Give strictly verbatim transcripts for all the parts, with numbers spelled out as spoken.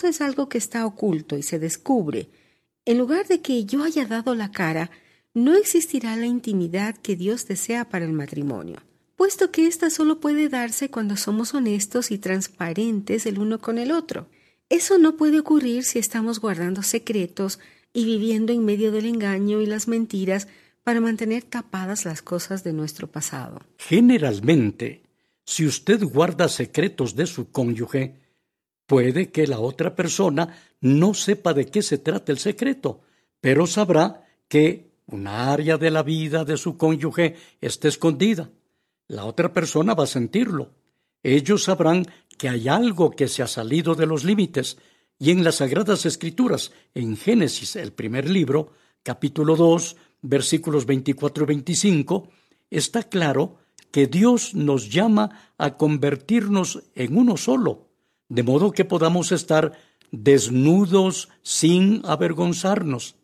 esto es algo que está oculto y se descubre, en lugar de que yo haya dado la cara, no existirá la intimidad que Dios desea para el matrimonio, puesto que ésta solo puede darse cuando somos honestos y transparentes el uno con el otro. Eso no puede ocurrir si estamos guardando secretos y viviendo en medio del engaño y las mentiras para mantener tapadas las cosas de nuestro pasado. Generalmente, si usted guarda secretos de su cónyuge, puede que la otra persona no sepa de qué se trata el secreto, pero sabrá que una área de la vida de su cónyuge está escondida. La otra persona va a sentirlo. Ellos sabrán que hay algo que se ha salido de los límites, y en las Sagradas Escrituras, en Génesis, el primer libro, capítulo dos, versículos veinticuatro y veinticinco, está claro que Dios nos llama a convertirnos en uno solo, de modo que podamos estar desnudos sin avergonzarnos.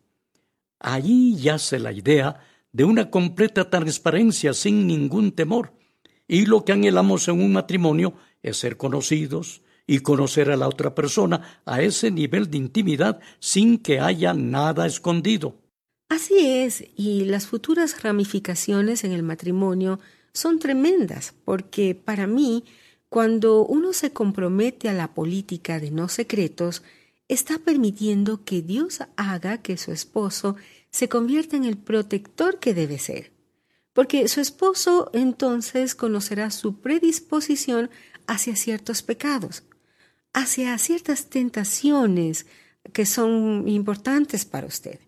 Allí yace la idea de una completa transparencia sin ningún temor, y lo que anhelamos en un matrimonio es ser conocidos y conocer a la otra persona a ese nivel de intimidad sin que haya nada escondido. Así es, y las futuras ramificaciones en el matrimonio son tremendas, porque para mí, cuando uno se compromete a la política de no secretos, está permitiendo que Dios haga que su esposo se convierta en el protector que debe ser, porque su esposo entonces conocerá su predisposición hacia ciertos pecados, hacia ciertas tentaciones que son importantes para usted.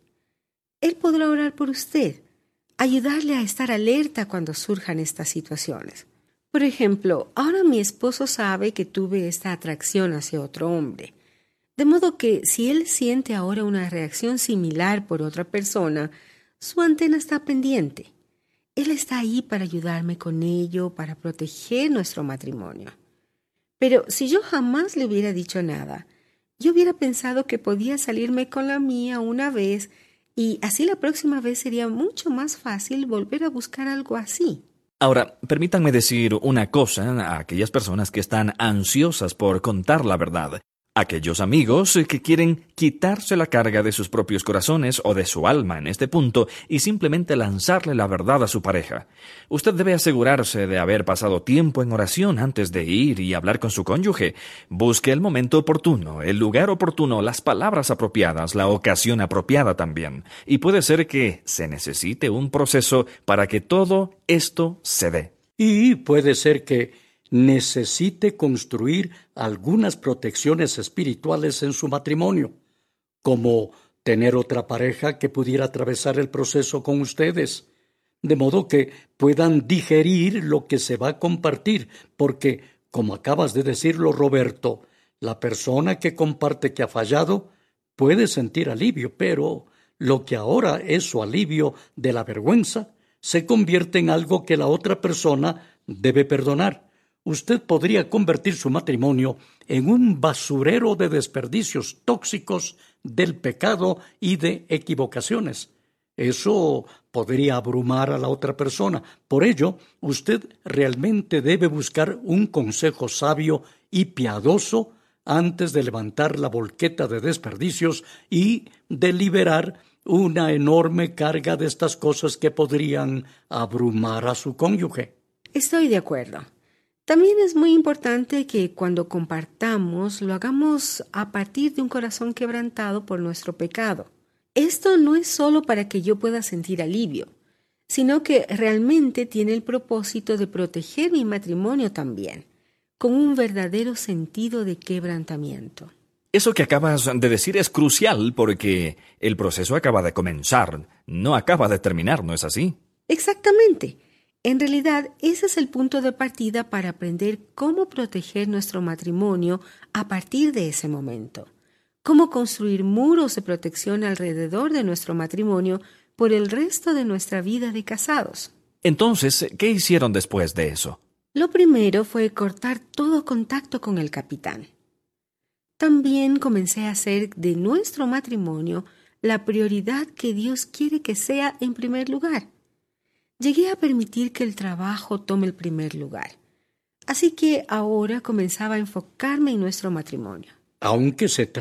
Él podrá orar por usted, ayudarle a estar alerta cuando surjan estas situaciones. Por ejemplo, ahora mi esposo sabe que tuve esta atracción hacia otro hombre, de modo que si él siente ahora una reacción similar por otra persona, su antena está pendiente. Él está ahí para ayudarme con ello, para proteger nuestro matrimonio. Pero si yo jamás le hubiera dicho nada, yo hubiera pensado que podía salirme con la mía una vez y así la próxima vez sería mucho más fácil volver a buscar algo así. Ahora, permítanme decir una cosa a aquellas personas que están ansiosas por contar la verdad. Aquellos amigos que quieren quitarse la carga de sus propios corazones o de su alma en este punto y simplemente lanzarle la verdad a su pareja. Usted debe asegurarse de haber pasado tiempo en oración antes de ir y hablar con su cónyuge. Busque el momento oportuno, el lugar oportuno, las palabras apropiadas, la ocasión apropiada también. Y puede ser que se necesite un proceso para que todo esto se dé. Y puede ser que necesite construir algunas protecciones espirituales en su matrimonio, como tener otra pareja que pudiera atravesar el proceso con ustedes, de modo que puedan digerir lo que se va a compartir, porque, como acabas de decirlo, Roberto, la persona que comparte que ha fallado puede sentir alivio, pero lo que ahora es su alivio de la vergüenza se convierte en algo que la otra persona debe perdonar. Usted podría convertir su matrimonio en un basurero de desperdicios tóxicos del pecado y de equivocaciones. Eso podría abrumar a la otra persona. Por ello, usted realmente debe buscar un consejo sabio y piadoso antes de levantar la volqueta de desperdicios y de liberar una enorme carga de estas cosas que podrían abrumar a su cónyuge. Estoy de acuerdo. También es muy importante que cuando compartamos lo hagamos a partir de un corazón quebrantado por nuestro pecado. Esto no es solo para que yo pueda sentir alivio, sino que realmente tiene el propósito de proteger mi matrimonio también, con un verdadero sentido de quebrantamiento. Eso que acabas de decir es crucial porque el proceso acaba de comenzar, no acaba de terminar, ¿no es así? Exactamente. En realidad, ese es el punto de partida para aprender cómo proteger nuestro matrimonio a partir de ese momento. Cómo construir muros de protección alrededor de nuestro matrimonio por el resto de nuestra vida de casados. Entonces, ¿qué hicieron después de eso? Lo primero fue cortar todo contacto con el capitán. También comencé a hacer de nuestro matrimonio la prioridad que Dios quiere que sea en primer lugar. Llegué a permitir que el trabajo tome el primer lugar. Así que ahora comenzaba a enfocarme en nuestro matrimonio. Aunque se